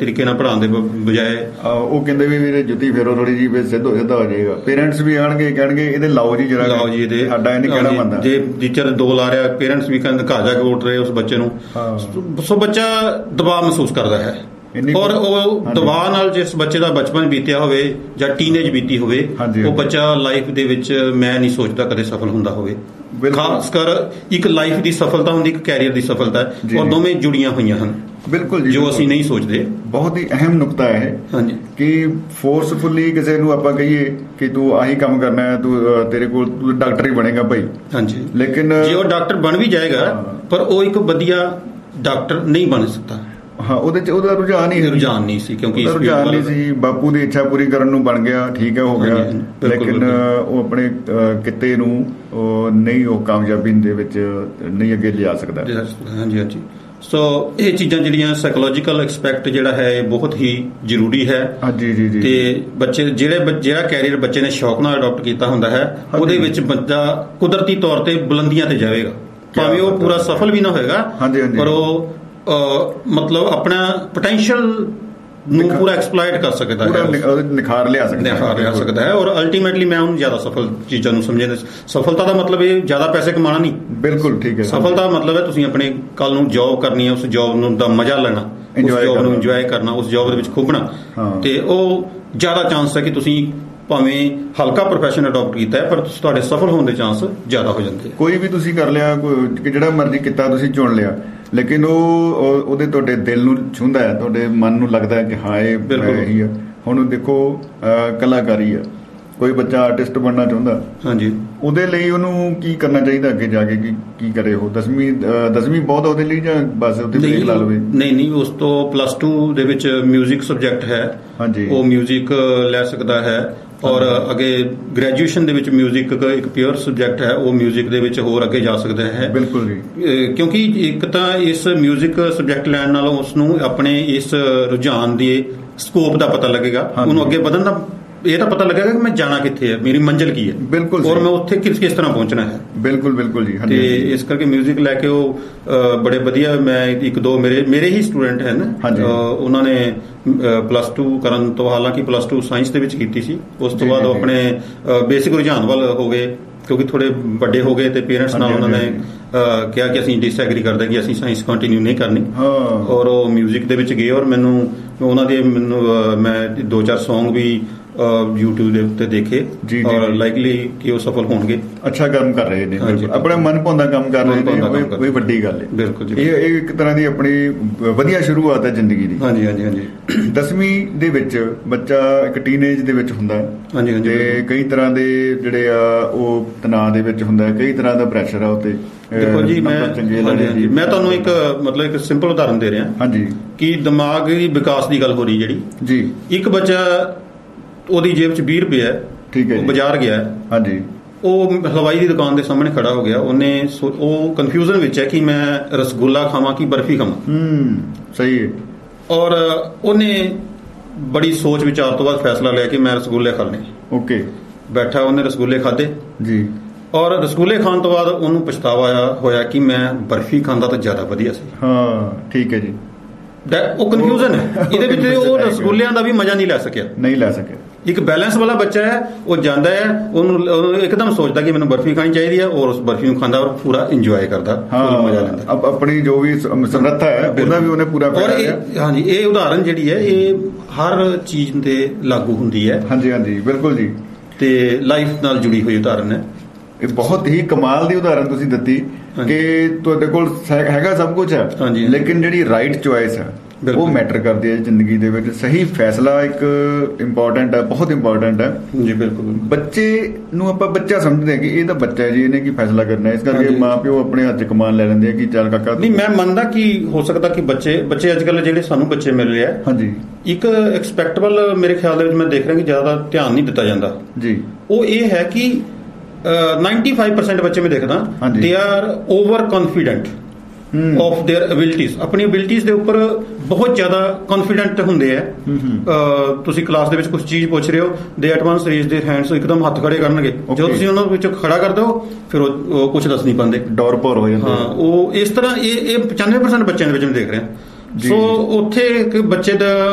ਤਰੀਕੇ ਨਾਲ ਪੜ੍ਹਾਉਣ ਦੇ ਬਜਾਏ ਉਹ ਕਹਿੰਦੇ ਵੀ ਵੀਰੇ ਜੁੱਤੀ ਫੇਰੋ ਥੋੜੀ ਜੀ, ਫਿਰ ਸਿੱਧਾ ਹੋ ਜਾਏਗਾ। ਪੇਰੈਂਟਸ ਵੀ ਆਣਗੇ ਕਹਿਣਗੇ ਇਹਦੇ ਲਾਓ ਜੀ ਜਰਾ, ਲਾਓ ਜੀ ਇਹਦੇ, ਸਾਡਾ ਇਹ ਨਹੀਂ ਕਹਿਣਾ ਮੰਨਦਾ। ਜੇ ਟੀਚਰ 2 ਲਾ ਰਿਹਾ, ਪੇਰੈਂਟਸ ਵੀ ਕਹਿੰਦੇ ਘਰ ਜਾ ਕੇ ਉੱਠ ਰਹੇ ਉਸ ਬੱਚੇ ਨੂੰ, ਸੋ ਬੱਚਾ ਦਬਾਅ ਮਹਿਸੂਸ ਕਰਦਾ ਹੈ। ਔਰ ਉਹ ਦਬਾਅ ਨਾਲ ਜਿਸ ਬੱਚੇ ਦਾ ਬਚਪਨ ਬੀਤਿਆ ਹੋਵੇ ਜਾਂ ਟੀਨੇਜ ਬੀਤੀ ਹੋਵੇ, ਉਹ ਬੱਚਾ ਲਾਈਫ ਦੇ ਵਿੱਚ ਮੈਂ ਨਹੀਂ ਸੋਚਦਾ ਕਦੇ ਸਫਲ ਹੁੰਦਾ ਹੋਵੇ। ਖਾਸ ਕਰ ਇੱਕ ਲਾਈਫ ਦੀ ਸਫਲਤਾ ਹੁੰਦੀ, ਇੱਕ ਕੈਰੀਅਰ ਦੀ ਸਫਲਤਾ, ਔਰ ਦੋਵੇਂ ਜੁੜੀਆਂ ਹੋਈਆਂ ਹਨ। ਬਿਲਕੁਲ ਜੀ, ਜੋ ਅਸੀਂ ਨਹੀਂ ਸੋਚਦੇ। ਬਹੁਤ ਹੀ ਅਹਿਮ ਨੁਕਤਾ ਹੈ ਹਾਂਜੀ ਕਿ ਫੋਰਸਫੁਲੀ ਕਿਸੇ ਨੂੰ ਆਪਾਂ ਕਹੀਏ ਕਿ ਤੂੰ ਆਹੀ ਕੰਮ ਕਰਨਾ ਹੈ, ਤੂੰ ਤੇਰੇ ਕੋਲ ਤੂੰ ਡਾਕਟਰ ਹੀ ਬਣੇਗਾ ਭਾਈ। ਹਾਂਜੀ, ਲੇਕਿਨ ਜੇ ਉਹ ਡਾਕਟਰ ਬਣ ਵੀ ਜਾਏਗਾ ਪਰ ਉਹ ਇੱਕ ਵਧੀਆ ਡਾਕਟਰ ਨਹੀਂ ਬਣ ਸਕਦਾ। ਹਾਂ, ਉਹਦੇ ਚ ਉਹਦਾ ਰੁਝਾਨ ਨਹੀਂ ਸੀ, ਕਿਉਂਕਿ ਰੁਝਾਨ ਨਹੀਂ ਸੀ। ਬਾਪੂ ਦੀ ਇੱਛਾ ਪੂਰੀ ਕਰਨ ਨੂੰ ਬਣ ਗਿਆ, ਠੀਕ ਹੈ, ਹੋ ਗਿਆ, ਲੇਕਿਨ ਉਹ ਆਪਣੇ ਕਿੱਤੇ ਨੂੰ ਨਹੀਂ, ਉਹ ਕਾਮਯਾਬੀ ਦੇ ਵਿੱਚ ਨਹੀਂ ਅੱਗੇ ਲਿਆ ਸਕਦਾ। ਹਾਂਜੀ ਹਾਂਜੀ। ਸੋ ਇਹ ਚੀਜ਼ਾਂ ਜਿਹੜੀਆਂ ਸਾਈਕੋਲੋਜੀਕਲ ਐਸਪੈਕਟ ਜਿਹੜਾ ਹੈ ਇਹ ਬਹੁਤ ਹੀ ਜ਼ਰੂਰੀ ਹੈ। ਜੀ ਜੀ ਜੀ। ਤੇ ਬੱਚੇ ਜਿਹੜਾ ਕੈਰੀਅਰ ਬੱਚੇ ਨੇ ਸ਼ੌਕ ਨਾਲ ਅਡਾਪਟ ਕੀਤਾ ਹੁੰਦਾ ਹੈ, ਉਹਦੇ ਵਿੱਚ ਬੱਚਾ ਕੁਦਰਤੀ ਤੌਰ ਤੇ ਬੁਲੰਦੀਆਂ ਤੇ ਜਾਵੇਗਾ। ਭਾਵੇਂ ਉਹ ਪੂਰਾ ਸਫਲ ਵੀ ਨਾ ਹੋਏਗਾ, ਪਰ ਉਹ ਮਤਲਬ ਆਪਣਾ ਪੋਟੈਂਸ਼ੀਅਲ ਨੂੰ ਪੂਰਾ ਐਕਸਪਲੋਇਟ ਕਰ ਸਕਦਾ ਹੈ, ਨਿਖਾਰ ਲਿਆ ਸਕਦਾ ਹੈ। ਔਰ ਅਲਟੀਮੇਟਲੀ ਮੈਂ ਉਹਨੂੰ ਜ਼ਿਆਦਾ ਸਫਲ ਚੀਜ਼ਾਂ ਨੂੰ ਸਮਝਦਾ। ਸਫਲਤਾ ਦਾ ਮਤਲਬ ਇਹ ਜ਼ਿਆਦਾ ਪੈਸੇ ਕਮਾਉਣਾ ਨਹੀਂ। ਬਿਲਕੁਲ ਠੀਕ ਹੈ। ਸਫਲਤਾ ਦਾ ਮਤਲਬ ਹੈ ਤੁਸੀਂ ਆਪਣੇ ਕੱਲ ਨੂੰ ਜੌਬ ਕਰਨੀ ਹੈ, ਉਸ ਜੌਬ ਨੂੰ ਦਾ ਮਜ਼ਾ ਲੈਣਾ, ਉਸ ਜੌਬ ਨੂੰ ਇੰਜੋਏ ਕਰਨਾ, ਉਸ ਜੌਬ ਦੇ ਵਿੱਚ ਖੁੱਭਣਾ। ਤੇ ਉਹ ਜ਼ਿਆਦਾ ਚਾਂਸ ਹੈ ਕਿ ਤੁਸੀਂ ਭਾਵੇਂ ਹਲਕਾ ਪ੍ਰੋਫੈਸ਼ਨ ਅਡਾਪਟ ਕੀਤਾ ਹੈ, ਪਰ ਤੁਹਾਡੇ ਸਫਲ ਹੋਣ ਦੇ ਚਾਂਸ ਜ਼ਿਆਦਾ ਹੋ ਜਾਂਦੇ। ਕੋਈ ਵੀ ਤੁਸੀਂ ਕਰ ਲਿਆ, ਜਿਹੜਾ ਮਰਜ਼ੀ ਕਿੱਤਾ ਤੁਸੀਂ ਚੁਣ ਲਿਆ, ਲੇਕਿਨ ਉਹਦੇ ਤੁਹਾਡੇ ਦਿਲ ਨੂੰ ਛੂੰਹਦਾ ਹੈ, ਤੁਹਾਡੇ ਮਨ ਨੂੰ ਲੱਗਦਾ ਹੈ ਕਿ ਹਾਂ ਇਹ ਇਹੀ ਆ। ਹੁਣ ਦੇਖੋ ਕਲਾਕਾਰੀ ਆ, ਕੋਈ ਬੱਚਾ ਆਰਟਿਸਟ ਬਣਨਾ ਚਾਹੁੰਦਾ, ਹਾਂਜੀ, ਉਹਦੇ ਲਈ ਉਹਨੂੰ ਕੀ ਕਰਨਾ ਚਾਹੀਦਾ ਅੱਗੇ ਜਾ ਕੇ? ਕੀ ਕਰੇ ਉਹ? 10ਵੀਂ ਬਹੁਤ ਉਹਦੇ ਲਈ, ਜਾਂ ਬਸ ਉੱਥੇ ਬ੍ਰੇਕ ਲਾ ਲਵੇ? ਨਹੀਂ, ਉਸ ਤੋਂ +2 ਦੇ ਵਿੱਚ ਮਿਊਜ਼ਿਕ ਸਬਜੈਕਟ ਹੈ, ਹਾਂਜੀ, ਉਹ ਮਿਊਜ਼ਿਕ ਲੈ ਸਕਦਾ ਹੈ। ਔਰ ਅੱਗੇ ਗ੍ਰੈਜੂਏਸ਼ਨ ਦੇ ਵਿੱਚ ਮਿਊਜ਼ਿਕ ਇੱਕ ਪਿਓਰ ਸਬਜੈਕਟ ਹੈ, ਉਹ ਮਿਊਜ਼ਿਕ ਦੇ ਵਿੱਚ ਹੋਰ ਅੱਗੇ ਜਾ ਸਕਦਾ ਹੈ। ਬਿਲਕੁਲ ਜੀ। ਕਿਉਂਕਿ ਇੱਕ ਤਾਂ ਇਸ ਮਿਊਜ਼ਿਕ ਸਬਜੈਕਟ ਲੈਣ ਨਾਲੋਂ ਉਸਨੂੰ ਆਪਣੇ ਇਸ ਰੁਝਾਨ ਦੇ ਸਕੋਪ ਦਾ ਪਤਾ ਲੱਗੇਗਾ, ਉਹਨੂੰ ਅੱਗੇ ਵਧਣ ਦਾ ਇਹ ਤਾਂ ਪਤਾ ਲੱਗੇਗਾ ਕਿ ਮੈਂ ਜਾਣਾ ਕਿੱਥੇ ਹੈ, ਮੇਰੀ ਮੰਜ਼ਿਲ ਕੀ ਹੈ, ਬਿਲਕੁਲ, ਔਰ ਮੈਂ ਉੱਥੇ ਕਿਸ ਤਰ੍ਹਾਂ ਪਹੁੰਚਣਾ ਹੈ। ਬਿਲਕੁਲ ਜੀ। ਤੇ ਇਸ ਕਰਕੇ ਮਿਊਜ਼ਿਕ ਲੈ ਕੇ ਉਹ ਬੜੇ ਵਧੀਆ, ਮੈਂ 1-2 ਮੇਰੇ ਹੀ ਸਟੂਡੈਂਟ ਹਨ, ਉਹਨਾਂ ਨੇ +2 ਕਰਨ ਤੋਂ, ਹਾਲਾਂਕਿ +2 ਸਾਇੰਸ ਦੇ ਵਿੱਚ ਕੀਤੀ ਸੀ, ਉਸ ਤੋਂ ਬਾਅਦ ਉਹ ਆਪਣੇ ਬੇਸਿਕ ਰੁਝਾਨ ਵੱਲ ਹੋ ਗਏ, ਕਿਉਂਕਿ ਥੋੜੇ ਵੱਡੇ ਹੋ ਗਏ ਤੇ ਪੇਰੈਂਟਸ ਨਾਲ ਉਹਨਾਂ ਨੇ ਕਿਹਾ ਕਿ ਅਸੀਂ ਡਿਸਐਗਰੀ ਕਰਦੇ ਕਿ ਅਸੀਂ ਸਾਇੰਸ ਕੰਟੀਨਿਊ ਨਹੀਂ ਕਰਨੀ, ਔਰ ਉਹ ਮਿਊਜ਼ਿਕ ਦੇ ਵਿੱਚ ਗਏ। ਔਰ ਮੈਨੂੰ ਮੈਂ 2-4 Song ਵੀ YouTube ਦੇ ਉੱਤੇ ਦੇਖੇ, ਔਰ ਲਾਈਕਲੀ ਕਿ ਉਹ ਸਫਲ ਹੋਣਗੇ। ਅੱਛਾ ਕੰਮ ਕਰ ਰਹੇ ਨੇ, ਆਪਣਾ ਮਨ ਭਾਉਂਦਾ ਕੰਮ ਕਰ ਰਹੇ ਨੇ, ਕੋਈ ਵੱਡੀ ਗੱਲ ਹੈ। ਬਿਲਕੁਲ ਜੀ, ਇਹ ਇੱਕ ਤਰ੍ਹਾਂ ਦੀ ਆਪਣੀ ਵਧੀਆ ਸ਼ੁਰੂਆਤ ਹੈ ਜ਼ਿੰਦਗੀ ਦੀ। ਹਾਂਜੀ। 10ਵੀਂ ਦੇ ਵਿੱਚ ਬੱਚਾ ਇੱਕ ਟੀਨੇਜ ਦੇ ਵਿੱਚ ਹੁੰਦਾ ਹੈ, ਤੇ ਕਈ ਤਰ੍ਹਾਂ ਦੇ ਜਿਹੜੇ ਆ ਉਹ ਤਣਾਅ ਦੇ ਵਿੱਚ ਹੁੰਦਾ ਹੈ, ਕਈ ਤਰ੍ਹਾਂ ਦਾ ਪ੍ਰੈਸ਼ਰ ਆ ਉੱਤੇ। ਦੇਖੋ ਜੀ, ਮੈਂ ਤੁਹਾਨੂੰ ਇੱਕ ਸਿੰਪਲ ਉਦਾਹਰਨ ਦੇ ਰਿਹਾ, ਹਾਂਜੀ, ਕਿ ਦਿਮਾਗੀ ਵਿਕਾਸ ਦੀ ਗੱਲ ਹੋ ਰਹੀ ਜਿਹੜੀ ਜੀ। ਇੱਕ ਬੱਚਾ, ਉਹਦੀ ਜੇਬ 'ਚ 20 ਰੁਪਏ ਹੈ, ਠੀਕ ਹੈ, ਉਹ ਬਾਜ਼ਾਰ ਗਿਆ, ਹਾਂਜੀ, ਉਹ ਹਲਵਾਈ ਦੀ ਦੁਕਾਨ ਦੇ ਸਾਹਮਣੇ ਖੜਾ ਹੋ ਗਿਆ, ਉਹ ਕਨਫਿਊਜ਼ਨ ਵਿੱਚ ਹੈ ਕਿ ਮੈਂ ਰਸਗੁੱਲਾ ਖਾਵਾਂ ਕਿ ਬਰਫੀ ਖਾਵਾਂ। ਸਹੀ ਹੈ। ਔਰ ਉਹਨੇ ਬੜੀ ਸੋਚ ਵਿਚਾਰ ਤੋਂ ਬਾਅਦ ਫੈਸਲਾ ਲਿਆ ਕਿ ਮੈਂ ਰਸਗੁੱਲੇ ਖਾਣੇ। ਓਕੇ, ਬੈਠਾ, ਉਹਨੇ ਰਸਗੁੱਲੇ ਖਾਧੇ ਜੀ, ਔਰ ਰਸਗੁੱਲੇ ਖਾਣ ਤੋਂ ਬਾਅਦ ਉਹਨੂੰ ਪਛਤਾਵਾ ਹੋਇਆ ਕਿ ਮੈਂ ਬਰਫੀ ਖਾਂਦਾ ਤਾਂ ਜ਼ਿਆਦਾ ਵਧੀਆ ਸੀ। ਹਾਂ, ਠੀਕ ਹੈ ਜੀ। ਉਹ ਕਨਫਿਊਜ਼ਨ ਹੈ ਇਹਦੇ ਵਿੱਚ, ਉਹ ਰਸਗੁੱਲਿਆਂ ਦਾ ਵੀ ਮਜ਼ਾ ਨਹੀਂ ਲੈ ਸਕਿਆ। ਇੱਕ ਬੈਲੈਂਸ ਵਾਲਾ ਬੱਚਾ ਹੈ, ਉਹ ਜਾਂਦਾ ਹੈ, ਉਹਨੂੰ ਇੱਕਦਮ ਸੋਚਦਾ ਕਿ ਮੈਨੂੰ ਬਰਫੀ ਖਾਣੀ ਚਾਹੀਦੀ ਹੈ, ਔਰ ਉਸ ਬਰਫੀ ਨੂੰ ਖਾਂਦਾ ਔਰ ਪੂਰਾ ਇੰਜੋਏ ਕਰਦਾ, ਮਜ਼ਾ ਲੈਂਦਾ। ਆਪਣੀ ਜੋ ਵੀ ਸਮਰੱਥਾ ਹੈ ਉਹਦਾ ਵੀ ਉਹਨੇ ਪੂਰਾ ਫਾਇਦਾ ਲਿਆ। ਹਾਂਜੀ, ਇਹ ਉਦਾਹਰਨ ਜਿਹੜੀ ਹੈ ਇਹ ਹਰ ਚੀਜ਼ ਤੇ ਲਾਗੂ ਹੁੰਦੀ ਹੈ। ਹਾਂਜੀ, ਬਿਲਕੁਲ ਜੀ। ਤੇ ਲਾਈਫ ਨਾਲ ਜੁੜੀ ਹੋਈ ਉਦਾਹਰਨ ਹੈ। ਇਹ ਬਹੁਤ ਹੀ ਕਮਾਲ ਦੀ ਉਦਾਹਰਨ ਤੁਸੀਂ ਦਿੱਤੀ ਕਿ ਤੁਹਾਡੇ ਕੋਲ ਹੈਗਾ ਸਭ ਕੁਝ ਹੈ, ਲੇਕਿਨ ਜਿਹੜੀ ਰਾਈਟ ਚੁਆਇਸ ਹੈ ਉਹ ਮੈਟਰ ਕਰਦੀ ਹੈ ਜ਼ਿੰਦਗੀ ਦੇ ਵਿੱਚ। ਸਹੀ ਫੈਸਲਾ ਇੱਕ ਇੰਪੋਰਟੈਂਟ ਹੈ, ਬਹੁਤ ਇੰਪੋਰਟੈਂਟ ਹੈ ਜੀ। ਬਿਲਕੁਲ, ਬੱਚੇ ਨੂੰ ਆਪਾਂ ਬੱਚਾ ਸਮਝਦੇ ਹਾਂ ਕਿ ਇਹ ਤਾਂ ਬੱਚਾ ਹੈ ਜੀ, ਇਹਨੇ ਕੀ ਫੈਸਲਾ ਕਰਨਾ, ਇਸ ਕਰਕੇ ਮਾਂ ਪਿਓ ਆਪਣੇ ਹੱਥ 'ਚ ਕਮਾਨ ਲੈ ਲੈਂਦੇ ਆ ਕਿ ਚੱਲ ਕਾਕਾ। ਨਹੀਂ, ਮੈਂ ਮੰਨਦਾ ਕਿ ਹੋ ਸਕਦਾ ਕਿ ਬੱਚੇ ਅੱਜ ਕੱਲ੍ਹ ਜਿਹੜੇ ਸਾਨੂੰ ਬੱਚੇ ਮਿਲ ਰਹੇ ਆ, ਹਾਂਜੀ, ਇੱਕ ਐਕਸਪੈਕਟੇਬਲ ਮੇਰੇ ਖਿਆਲ ਦੇ ਵਿੱਚ ਮੈਂ ਦੇਖ ਰਿਹਾ ਕਿ ਜ਼ਿਆਦਾ ਧਿਆਨ ਨਹੀਂ ਦਿੱਤਾ ਜਾਂਦਾ ਜੀ। ਉਹ ਇਹ ਹੈ ਕਿ 95% ਬੱਚੇ ਮੈਂ ਦੇਖਦਾ, they are over confident of there ਐਬਿਲਿਟੀਜ਼। ਆਪਣੀ ਐਬਿਲਿਟੀਜ਼ ਦੇ ਉੱਪਰ ਬਹੁਤ ਜ਼ਿਆਦਾ ਕੌਨਫੀਡੈਂਟ ਹੁੰਦੇ ਆ। ਤੁਸੀਂ ਕਲਾਸ ਦੇ ਵਿੱਚ ਕੁਝ ਚੀਜ਼ ਪੁੱਛ ਰਹੇ ਹੋ, ਦੇ at once raise there hands, ਇੱਕਦਮ ਹੱਥ ਖੜੇ ਕਰਨਗੇ। ਜਦੋਂ ਤੁਸੀਂ ਉਹਨਾਂ ਵਿੱਚ ਖੜਾ ਕਰ ਦਿਓ ਫਿਰ ਉਹ ਕੁਝ ਦੱਸ ਨਹੀਂ ਪਾਉਂਦੇ, ਡੌਰ ਭੌਰ ਹੋ ਜਾਂਦੇ। ਹਾਂ, ਉਹ ਇਸ ਤਰ੍ਹਾਂ ਇਹ 95% ਬੱਚਿਆਂ ਦੇ ਵਿੱਚ ਮੈਂ ਦੇਖ ਰਿਹਾ। ਸੋ ਉੱਥੇ ਇੱਕ ਬੱਚੇ ਦਾ